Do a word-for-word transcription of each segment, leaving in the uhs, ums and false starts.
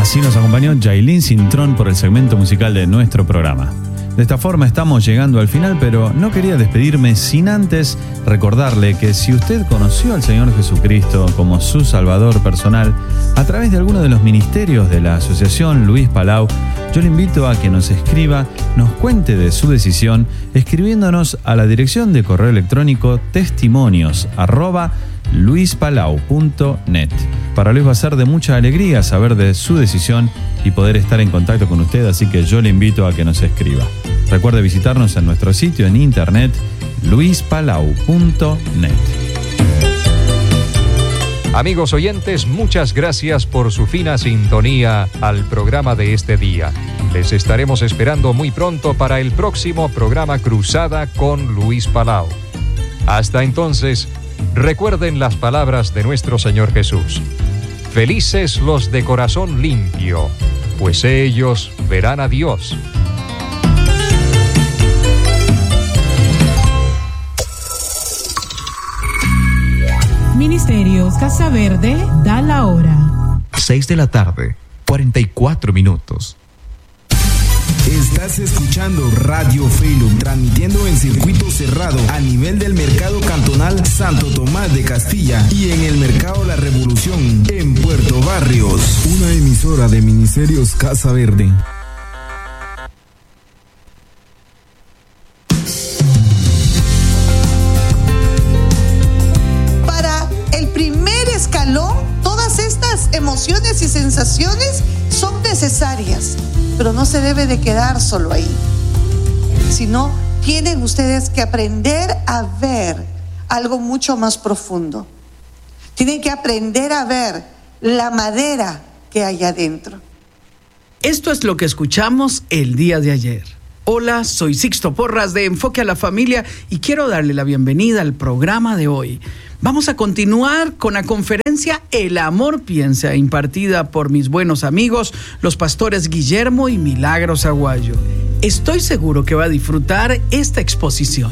Así nos acompañó Yailin Cintrón por el segmento musical de nuestro programa. De esta forma estamos llegando al final, pero no quería despedirme sin antes recordarle que si usted conoció al Señor Jesucristo como su Salvador personal a través de alguno de los ministerios de la Asociación Luis Palau, yo le invito a que nos escriba, nos cuente de su decisión, escribiéndonos a la dirección de correo electrónico testimonios arroba luispalau punto net. Para Luis va a ser de mucha alegría saber de su decisión y poder estar en contacto con usted, así que yo le invito a que nos escriba. Recuerde visitarnos en nuestro sitio en internet luispalau punto net. Amigos oyentes, muchas gracias por su fina sintonía al programa de este día. Les estaremos esperando muy pronto para el próximo programa Cruzada con Luis Palau. Hasta entonces, recuerden las palabras de nuestro Señor Jesús. Felices los de corazón limpio, pues ellos verán a Dios. Ministerios Casa Verde da la hora. seis de la tarde, cuarenta y cuatro minutos. Estás escuchando Radio Felum, transmitiendo en circuito cerrado a nivel del Mercado Cantonal Santo Tomás de Castilla y en el Mercado La Revolución en Puerto Barrios. Una emisora de Ministerios Casa Verde. Para el primer escalón, todas estas emociones y sensaciones son necesarias, pero no se debe de quedar solo ahí, sino tienen ustedes que aprender a ver algo mucho más profundo. Tienen que aprender a ver la madera que hay adentro. Esto es lo que escuchamos el día de ayer. Hola, soy Sixto Porras de Enfoque a la Familia y quiero darle la bienvenida al programa de hoy. Vamos a continuar con la conferencia El Amor Piensa, impartida por mis buenos amigos, los pastores Guillermo y Milagros Aguayo. Estoy seguro que va a disfrutar esta exposición.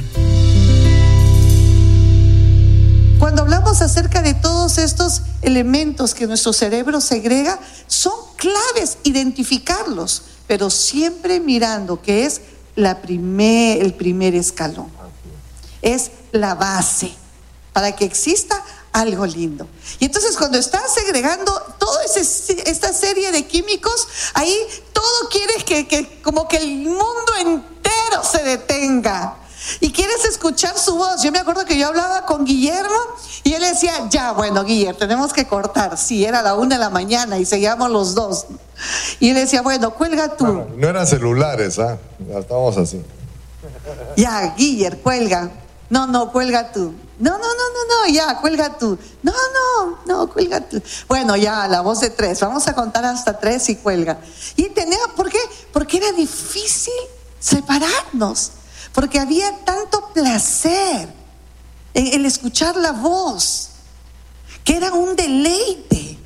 Cuando hablamos acerca de todos estos elementos que nuestro cerebro segrega, son claves identificarlos, pero siempre mirando que es la primer, el primer escalón. Es la base para que exista algo lindo. Y entonces cuando estás segregando toda esta serie de químicos, ahí todo quieres que, que como que el mundo entero se detenga. Y quieres escuchar su voz. Yo me acuerdo que yo hablaba con Guillermo y él decía, ya, bueno, Guillermo, tenemos que cortar. Sí, era la una de la mañana y seguíamos los dos. Y él decía, bueno, cuelga tú. Bueno, no eran celulares, ¿ah? ¿eh? Estábamos así. Ya, Guillermo, cuelga. No, no, cuelga tú. No, no, no, no, no, ya, cuelga tú. No, no, no, cuelga tú. Bueno, ya, la voz de tres. Vamos a contar hasta tres y cuelga. Y tenía, ¿por qué? Porque era difícil separarnos. Porque había tanto placer en el escuchar la voz, que era un deleite.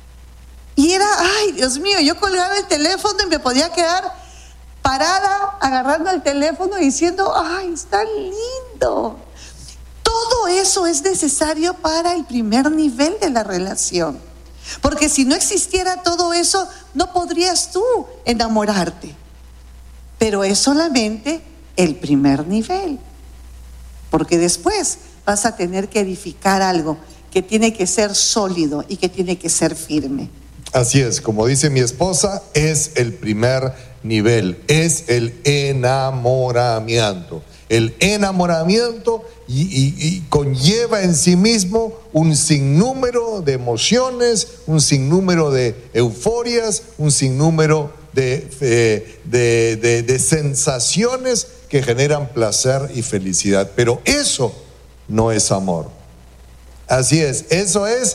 Y era, ay, Dios mío, yo colgaba el teléfono y me podía quedar parada agarrando el teléfono y diciendo, ay, está lindo. Todo eso es necesario para el primer nivel de la relación. Porque si no existiera todo eso, no podrías tú enamorarte. Pero es solamente el primer nivel, porque después vas a tener que edificar algo que tiene que ser sólido y que tiene que ser firme. Así es, como dice mi esposa, es el primer nivel, es el enamoramiento. El enamoramiento y, y, y conlleva en sí mismo un sinnúmero de emociones, un sinnúmero de euforias, un sinnúmero de, de, de, de, de sensaciones que generan placer y felicidad. Pero eso no es amor. Así es, eso es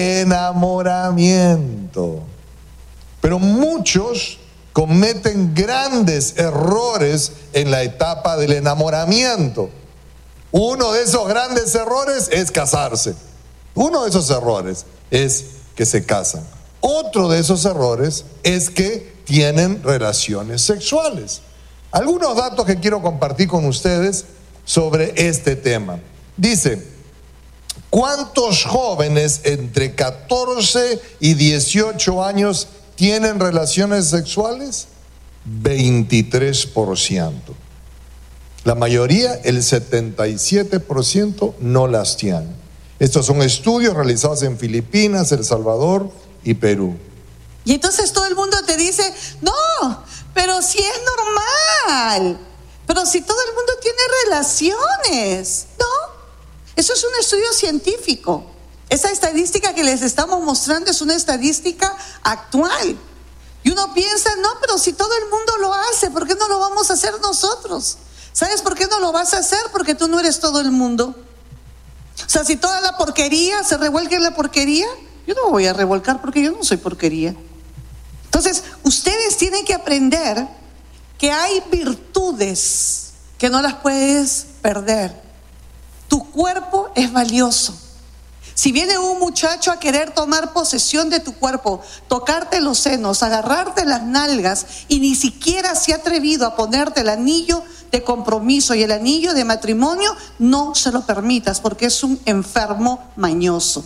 enamoramiento. Pero muchos cometen grandes errores en la etapa del enamoramiento. Uno de esos grandes errores es casarse. Uno de esos errores es que se casan. Otro de esos errores es que tienen relaciones sexuales. Algunos datos que quiero compartir con ustedes sobre este tema. Dice, ¿cuántos jóvenes entre catorce y dieciocho años tienen relaciones sexuales? veintitrés por ciento. La mayoría, el setenta y siete por ciento, no las tienen. Estos son estudios realizados en Filipinas, El Salvador y Perú. Y entonces todo el mundo te dice, no, pero si es normal, pero si todo el mundo tiene relaciones, ¿no? Eso es un estudio científico. Esa estadística que les estamos mostrando es una estadística actual. Y uno piensa, no, pero si todo el mundo lo hace, ¿por qué no lo vamos a hacer nosotros? ¿Sabes por qué no lo vas a hacer? Porque tú no eres todo el mundo. O sea, si toda la porquería se revuelca en la porquería, yo no me voy a revolcar porque yo no soy porquería. Entonces, ustedes tienen que aprender que hay virtudes que no las puedes perder. Tu cuerpo es valioso. Si viene un muchacho a querer tomar posesión de tu cuerpo, tocarte los senos, agarrarte las nalgas y ni siquiera se ha atrevido a ponerte el anillo de compromiso y el anillo de matrimonio, no se lo permitas porque es un enfermo mañoso.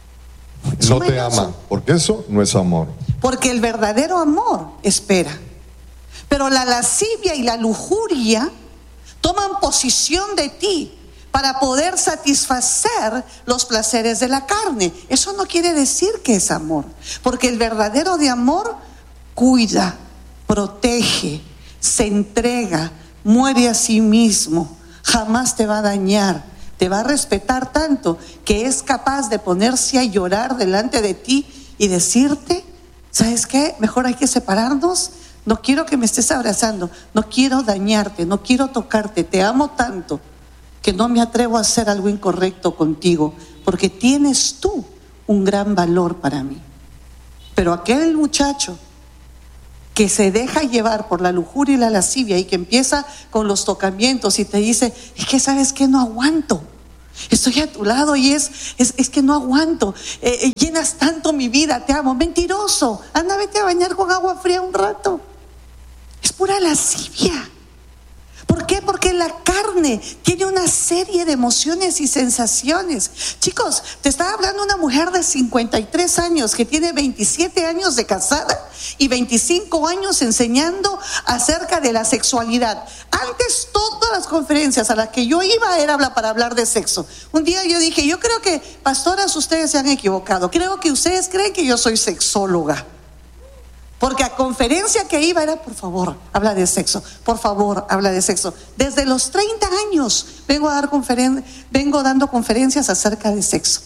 Es no mañoso. te ama, porque eso no es amor. Porque el verdadero amor espera. Pero la lascivia y la lujuria toman posición de ti para poder satisfacer los placeres de la carne. Eso no quiere decir que es amor, porque el verdadero de amor cuida, protege, se entrega, muere a sí mismo, jamás te va a dañar, te va a respetar tanto que es capaz de ponerse a llorar delante de ti y decirte, ¿sabes qué? Mejor hay que separarnos. No quiero que me estés abrazando, no quiero dañarte, no quiero tocarte, te amo tanto que no me atrevo a hacer algo incorrecto contigo, porque tienes tú un gran valor para mí. Pero aquel muchacho que se deja llevar por la lujuria y la lascivia y que empieza con los tocamientos y te dice, es que sabes que no aguanto, estoy a tu lado y es, es, es que no aguanto, eh, eh, llenas tanto mi vida, te amo. Mentiroso, anda, vete a bañar con agua fría un rato. Es pura lascivia. ¿Por qué? Porque la carne tiene una serie de emociones y sensaciones. Chicos, te estaba hablando una mujer de cincuenta y tres años que tiene veintisiete años de casada y veinticinco años enseñando acerca de la sexualidad. Antes todas las conferencias a las que yo iba era para hablar de sexo. Un día yo dije, yo creo que, pastoras, ustedes se han equivocado. Creo que ustedes creen que yo soy sexóloga. Porque a conferencia que iba era, por favor, habla de sexo, por favor, habla de sexo. Desde los treinta años vengo, a dar conferen- vengo dando conferencias acerca de sexo.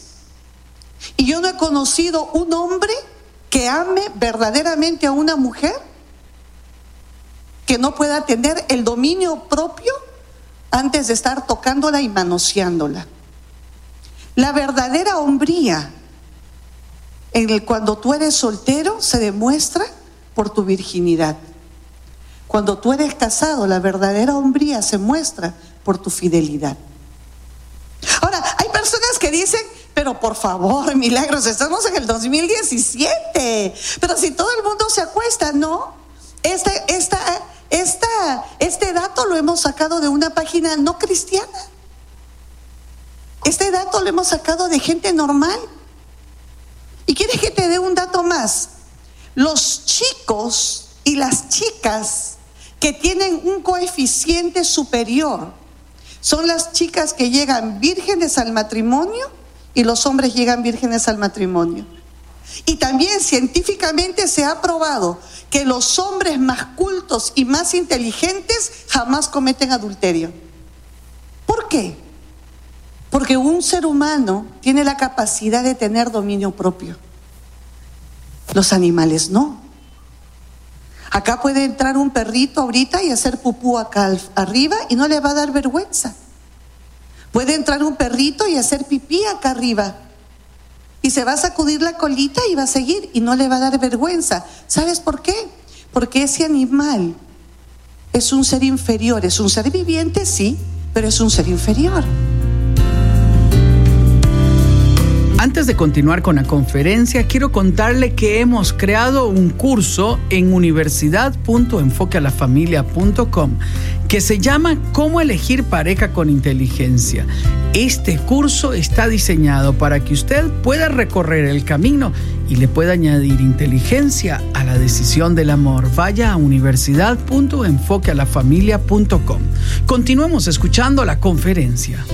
Y yo no he conocido un hombre que ame verdaderamente a una mujer que no pueda tener el dominio propio antes de estar tocándola y manoseándola. La verdadera hombría, en el, cuando tú eres soltero, se demuestra por tu virginidad. Cuando tú eres casado, la verdadera hombría se muestra por tu fidelidad. Ahora, hay personas que dicen, pero por favor, Milagros, estamos en el dos mil diecisiete, pero si todo el mundo se acuesta, ¿no? Este, esta, esta, este dato lo hemos sacado de una página no cristiana. Este dato lo hemos sacado de gente normal. ¿Y quieres que te dé un dato más? Los chicos y las chicas que tienen un coeficiente superior son las chicas que llegan vírgenes al matrimonio y los hombres llegan vírgenes al matrimonio. Y también científicamente se ha probado que los hombres más cultos y más inteligentes jamás cometen adulterio. ¿Por qué? Porque un ser humano tiene la capacidad de tener dominio propio. Los animales no. Acá puede entrar un perrito ahorita y hacer pupú acá arriba y no le va a dar vergüenza. Puede entrar un perrito y hacer pipí acá arriba y se va a sacudir la colita y va a seguir y no le va a dar vergüenza. ¿Sabes por qué? Porque ese animal es un ser inferior, es un ser viviente, sí, pero es un ser inferior. Antes de continuar con la conferencia, quiero contarle que hemos creado un curso en universidad punto enfoque a la familia punto com que se llama Cómo elegir pareja con inteligencia. Este curso está diseñado para que usted pueda recorrer el camino y le puede añadir inteligencia a la decisión del amor. Vaya a universidad punto enfoque a la familia punto com. Continuemos escuchando la conferencia.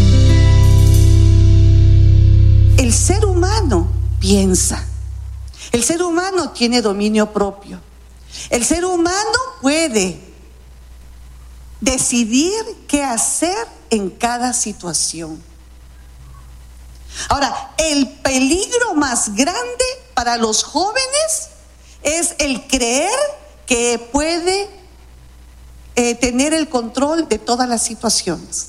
El ser humano piensa. El ser humano tiene dominio propio. El ser humano puede decidir qué hacer en cada situación. Ahora, el peligro más grande para los jóvenes es el creer que puede eh, tener el control de todas las situaciones.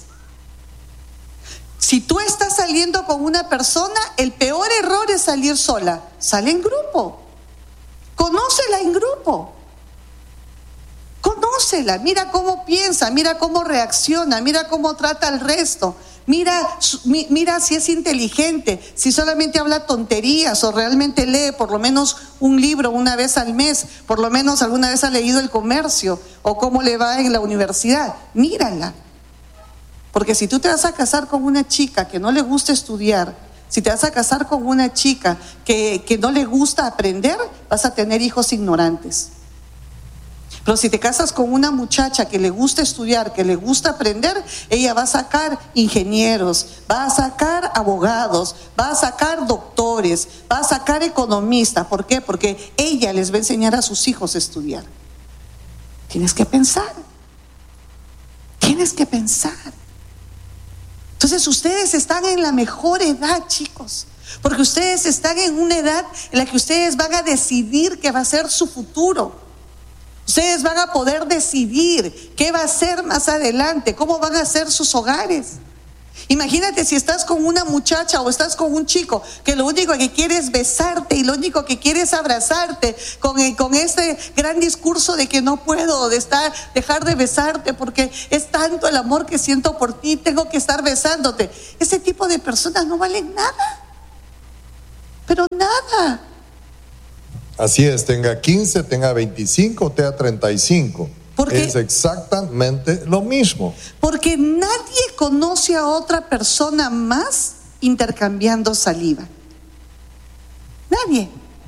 Si tú estás saliendo con una persona, el peor error es salir sola. Sale en grupo. Conócela en grupo. Conócela, mira cómo piensa, mira cómo reacciona, mira cómo trata al resto. Mira, mira si es inteligente, si solamente habla tonterías o realmente lee por lo menos un libro una vez al mes, por lo menos alguna vez ha leído El Comercio o cómo le va en la universidad. Mírala. Porque si tú te vas a casar con una chica que no le gusta estudiar, si te vas a casar con una chica que, que no le gusta aprender, vas a tener hijos ignorantes. Pero si te casas con una muchacha que le gusta estudiar, que le gusta aprender, ella va a sacar ingenieros, va a sacar abogados, va a sacar doctores, va a sacar economistas. ¿Por qué? Porque ella les va a enseñar a sus hijos a estudiar. Tienes que pensar. Tienes que pensar. Entonces ustedes están en la mejor edad, chicos, porque ustedes están en una edad en la que ustedes van a decidir qué va a ser su futuro. Ustedes van a poder decidir qué va a ser más adelante, cómo van a ser sus hogares. Imagínate si estás con una muchacha o estás con un chico que lo único que quiere es besarte y lo único que quiere es abrazarte con, el, con ese gran discurso de que no puedo de estar, dejar de besarte porque es tanto el amor que siento por ti, tengo que estar besándote. Ese tipo de personas no valen nada, pero nada. Así es, tenga quince, tenga veinticinco, tenga treinta y cinco. Porque, es exactamente lo mismo. Porque nadie conoce a otra persona más intercambiando saliva. Nadie.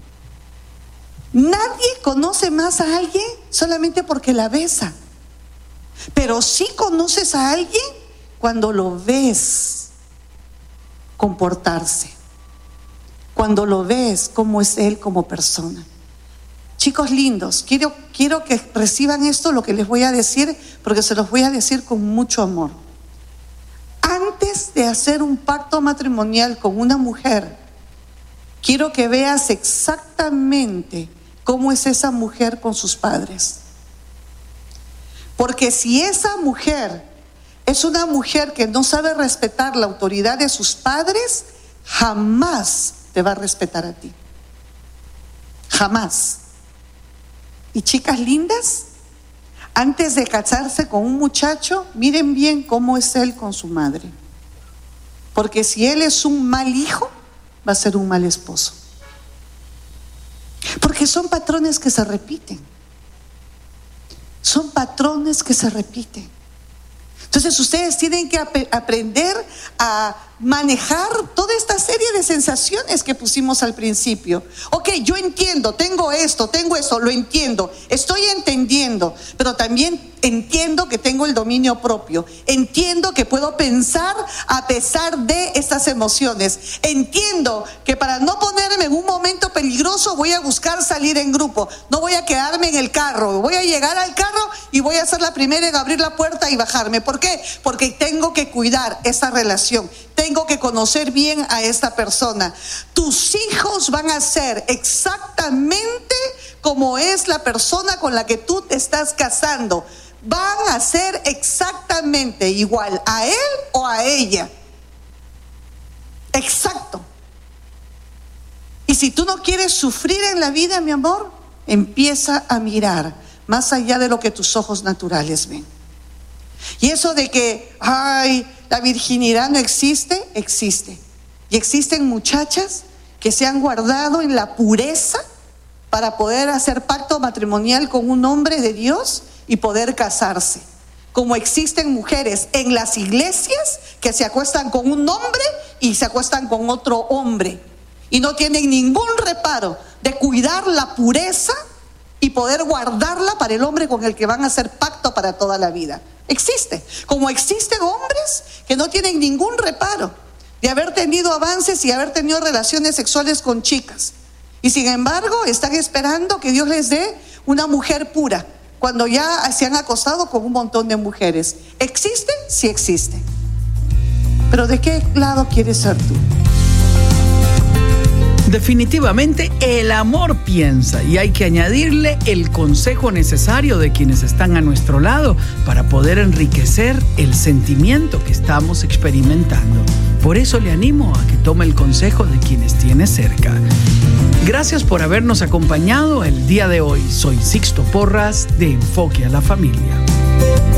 Nadie conoce más a alguien solamente porque la besa. Pero sí conoces a alguien cuando lo ves comportarse. Cuando lo ves cómo es él como persona. Chicos lindos, quiero, quiero que reciban esto, lo que les voy a decir, porque se los voy a decir con mucho amor. Antes de hacer un pacto matrimonial con una mujer, quiero que veas exactamente cómo es esa mujer con sus padres. Porque si esa mujer es una mujer que no sabe respetar la autoridad de sus padres, jamás te va a respetar a ti. Jamás. Y chicas lindas, antes de casarse con un muchacho, miren bien cómo es él con su madre. Porque si él es un mal hijo, va a ser un mal esposo. Porque son patrones que se repiten. Son patrones que se repiten. Entonces ustedes tienen que ap- aprender a manejar toda esta serie de sensaciones que pusimos al principio. Ok, yo entiendo, tengo esto, tengo eso, lo entiendo, estoy entendiendo, pero también entiendo que tengo el dominio propio, entiendo que puedo pensar a pesar de estas emociones, entiendo que para no ponerme en un momento peligroso voy a buscar salir en grupo, no voy a quedarme en el carro, voy a llegar al carro y voy a ser la primera en abrir la puerta y bajarme. ¿Por qué? Porque tengo que cuidar esa relación. Tengo que conocer bien a esta persona. Tus hijos van a ser exactamente como es la persona con la que tú te estás casando. Van a ser exactamente igual a él o a ella. Exacto. Y si tú no quieres sufrir en la vida, mi amor, empieza a mirar más allá de lo que tus ojos naturales ven. Y eso de que, ay, la virginidad no existe, existe. Y existen muchachas que se han guardado en la pureza para poder hacer pacto matrimonial con un hombre de Dios y poder casarse. Como existen mujeres en las iglesias que se acuestan con un hombre y se acuestan con otro hombre. y no tienen ningún reparo de cuidar la pureza y poder guardarla para el hombre con el que van a hacer pacto para toda la vida. Existe, como existen hombres que no tienen ningún reparo de haber tenido avances y haber tenido relaciones sexuales con chicas, y sin embargo están esperando que Dios les dé una mujer pura cuando ya se han acostado con un montón de mujeres. ¿Existe? Sí existe. Pero ¿de qué lado quieres ser tú? Definitivamente el amor piensa, y hay que añadirle el consejo necesario de quienes están a nuestro lado para poder enriquecer el sentimiento que estamos experimentando. Por eso le animo a que tome el consejo de quienes tiene cerca. Gracias por habernos acompañado el día de hoy. Soy Sixto Porras de Enfoque a la Familia.